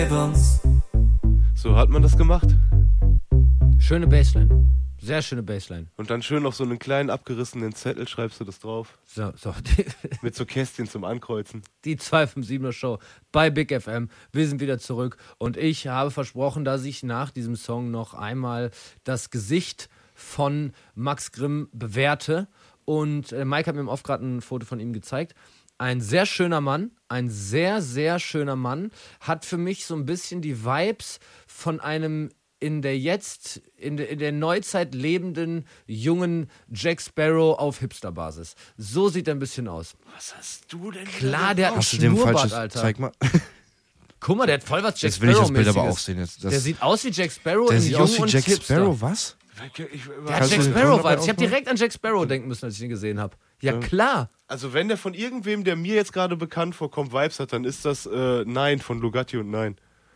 So hat man das gemacht. Schöne Bassline. Sehr schöne Bassline. Und dann schön auf so einen kleinen abgerissenen Zettel schreibst du das drauf. So. Mit so Kästchen zum Ankreuzen. Die 257er Show bei Big FM. Wir sind wieder zurück. Und ich habe versprochen, dass ich nach diesem Song noch einmal das Gesicht von Max Grimm bewerte. Und Mike hat mir im Off gerade ein Foto von ihm gezeigt. Ein sehr schöner Mann, ein sehr, sehr schöner Mann. Hat für mich so ein bisschen die Vibes von einem in der Neuzeit lebenden jungen Jack Sparrow auf Hipster-Basis. So sieht er ein bisschen aus. Was hast du denn? Klar, der hat einen Hast du dem Schnurrbart, falsches? Alter. Zeig mal. Guck mal, der hat voll was Jack Jetzt will ich das Bild Sparrow-mäßiges. aber auch sehen. Jetzt. Der sieht aus wie Jack Sparrow Der in sieht jung aus wie und Jack Hipster. Sparrow, was? Der hat Kannst Jack du den Ton Sparrow-Vibes. dabei Ich habe aufmachen? direkt an Jack Sparrow denken müssen, als ich ihn gesehen habe. Ja, klar. Also wenn der von irgendwem, der mir jetzt gerade bekannt vorkommt, Vibes hat, dann ist das Nein von Lugatti und Nein.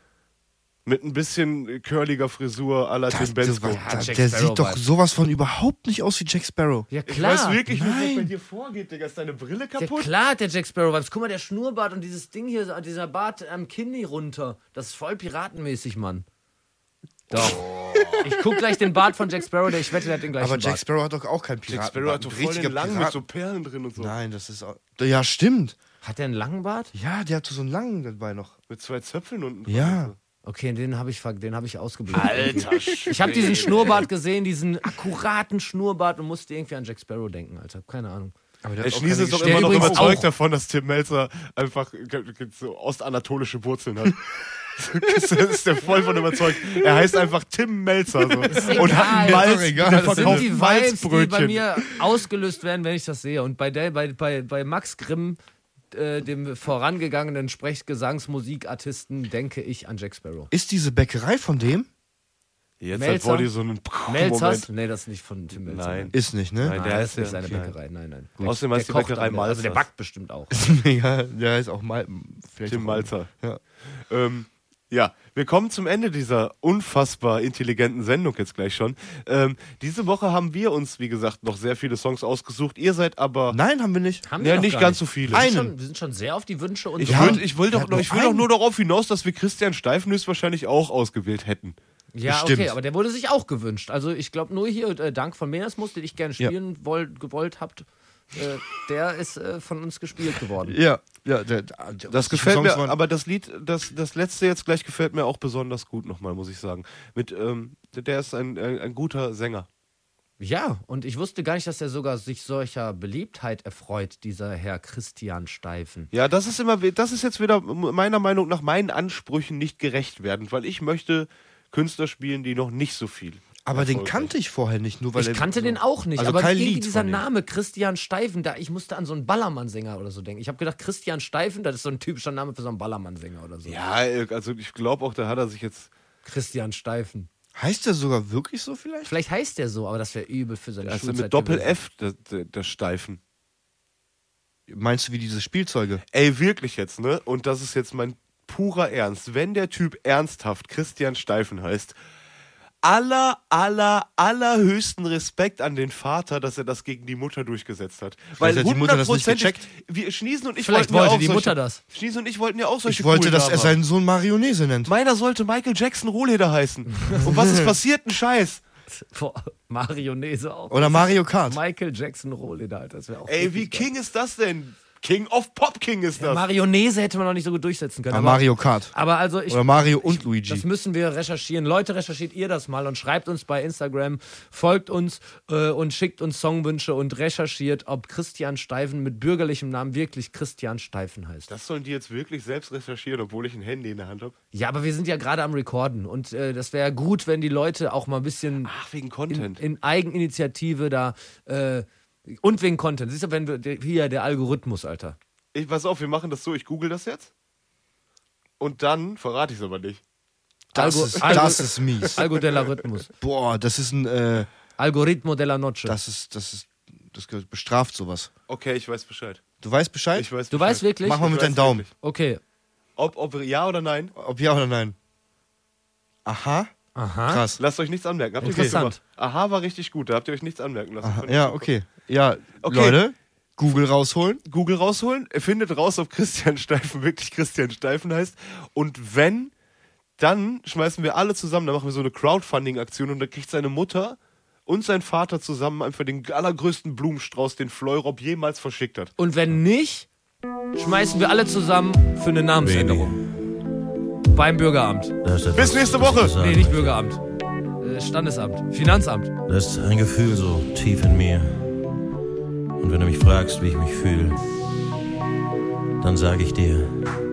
Mit ein bisschen curliger Frisur à la Tim Bensko. Jack Der Sparrow sieht doch Vibes. sowas von überhaupt nicht aus wie Jack Sparrow. Ja, Ich klar. weiß wirklich nicht, was Nein. bei dir vorgeht, Digga. Ist deine Brille Ja, kaputt? klar hat der Jack Sparrow-Vibes. Guck mal, der Schnurrbart und dieses Ding hier, dieser Bart am Kinn hier runter. Das ist voll piratenmäßig, Mann. Doch. Ich guck gleich den Bart von Jack Sparrow, ich wette, der hat den gleichen Aber Jack Bart. Sparrow hat doch auch keinen Piraten. Jack Sparrow hat doch voll den lang mit so Perlen drin und so. Nein, das ist auch... Ja, stimmt. Hat der einen langen Bart? Ja, der hat so einen langen dabei noch. Mit 2 Zöpfeln unten. Ja. Okay, den habe ich ausgeblendet. Alter, ich habe diesen Schnurrbart gesehen, diesen akkuraten Schnurrbart und musste irgendwie an Jack Sparrow denken, Alter. Keine Ahnung. Aber der Der hat auch Schniese keine ist doch Der immer noch übrigens überzeugt auch- davon, dass Tim Melzer einfach so ostanatolische Wurzeln hat. Das ist der voll von überzeugt. Er heißt einfach Tim Melzer so. Und hat einen egal. Malz, Ist doch egal. der Das Das sind verkauft die Vibes, die bei Malzbrötchen. mir ausgelöst werden, wenn ich das sehe. Und bei Max Grimm, dem vorangegangenen Sprechgesangsmusikartisten, denke ich an Jack Sparrow. Ist diese Bäckerei von dem? Jetzt Melzer? hat Woldi so einen Melzers? Moment. Nee, das ist nicht von Tim Melzer. Nein. Ist nicht, ne? Nein, Nein, der das ist ist nicht ja- seine okay. Bäckerei. Nein. Außerdem heißt die kocht Bäckerei aber, also der Malzers. backt bestimmt auch. Ja, der ist auch mal... vielleicht Tim auch- Malzer. Ja. Ja, wir kommen zum Ende dieser unfassbar intelligenten Sendung jetzt gleich schon. Diese Woche haben wir uns, wie gesagt, noch sehr viele Songs ausgesucht. Ihr seid aber Nein, haben wir nicht. Haben wir ja doch nicht gar ganz so viele. Wir sind schon sehr auf die Wünsche und Ich Ja. will doch einen. nur darauf hinaus, dass wir Christian Steifen höchstwahrscheinlich auch ausgewählt hätten. Ja, Bestimmt. okay, aber der wurde sich auch gewünscht. Also ich glaube nur hier Dank von Meeresmus, den ich gerne spielen gewollt habt, der ist von uns gespielt geworden. Ja, ja. Das gefällt mir, aber das Lied, das letzte jetzt gleich gefällt mir auch besonders gut nochmal, muss ich sagen. Der ist ein guter Sänger. Ja, und ich wusste gar nicht, dass er sogar sich solcher Beliebtheit erfreut, dieser Herr Christian Steifen. Ja, das ist jetzt wieder meiner Meinung nach meinen Ansprüchen nicht gerecht werdend, weil ich möchte Künstler spielen, die noch nicht so viel. Aber den Erfolg kannte ich vorher nicht, nur weil Ich er- kannte den auch nicht, Also aber kein irgendwie Lied dieser von ihm. Name Christian Steifen, ich musste an so einen Ballermann-Sänger oder so denken. Ich habe gedacht, Christian Steifen, das ist so ein typischer Name für so einen Ballermann-Sänger oder so. Ja, also ich glaube auch, da hat er sich jetzt. Christian Steifen. Heißt der sogar wirklich so vielleicht? Vielleicht heißt der so, aber das wäre übel für seine Also Schulzeit mit Doppel-F, gewesen. der Steifen. Meinst du wie diese Spielzeuge? Ey, wirklich jetzt, ne? Und das ist jetzt mein purer Ernst. Wenn der Typ ernsthaft Christian Steifen heißt, allerhöchsten Respekt an den Vater, dass er das gegen die Mutter durchgesetzt hat. Weil hat die Mutter das nicht 100%ig gecheckt? wir Schniesen und ich Vielleicht wollten ja wollte auch die solche, Mutter das. Schniesen und ich wollten ja auch solche Ich wollte, coolen dass Namen er haben. seinen Sohn Marionese nennt. Meiner sollte Michael Jackson Rohleder heißen. Und was ist passiert? Ein Scheiß. Boah, Marionese auch. Oder Mario Kart. Michael Jackson Rohleder, Alter. Das wäre auch Ey, wie richtig geil. King ist das denn? King of Pop King ist das. Marionese hätte man noch nicht so gut durchsetzen können. Ah, Mario Kart. Aber also Oder Mario und Luigi. Das müssen wir recherchieren. Leute, recherchiert ihr das mal und schreibt uns bei Instagram, folgt uns und schickt uns Songwünsche und recherchiert, ob Christian Steifen mit bürgerlichem Namen wirklich Christian Steifen heißt. Das sollen die jetzt wirklich selbst recherchieren, obwohl ich ein Handy in der Hand habe. Ja, aber wir sind ja gerade am Recorden und das wäre gut, wenn die Leute auch mal ein bisschen Ach, wegen Content. in Eigeninitiative da und wegen Content. Siehst du, wenn wir hier der Algorithmus, Alter. Pass auf, wir machen das so, ich google das jetzt. Und dann verrate ich es aber nicht. Das ist mies. Algo della Rhythmus. Boah, das ist ein, Algoritmo della Noche. das gehört bestraft sowas. Okay, ich weiß Bescheid. Du weißt Bescheid? Ich weiß Du Bescheid. weißt wirklich? Mach mal mit Ich weiß deinem Daumen. wirklich. Okay. Ob ja oder nein? Ob ja oder nein. Aha. Aha. Krass. Lasst euch nichts anmerken. Habt ihr Interessant. was gemacht? Aha, war richtig gut. Da habt ihr euch nichts anmerken lassen. Fand ich Ja, super. okay. Ja, Okay. Leute, Google rausholen. Google rausholen, findet raus, ob Christian Steifen wirklich Christian Steifen heißt. Und wenn dann schmeißen wir alle zusammen, dann machen wir so eine Crowdfunding-Aktion und dann kriegt seine Mutter und sein Vater zusammen einfach den allergrößten Blumenstrauß, den Fleurop jemals verschickt hat. Und wenn nicht, schmeißen wir alle zusammen für eine Namensänderung. Beim Bürgeramt. Bis nächste Woche. Nee, nicht Bürgeramt. Standesamt. Finanzamt. Das ist ein Gefühl so tief in mir. Und wenn du mich fragst, wie ich mich fühle, dann sage ich dir: